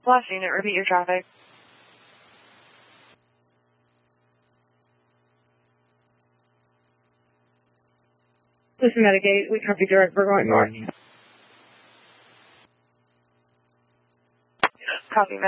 Lost unit, repeat your traffic. This is Medicaid. We copy direct. We're going north. Copy.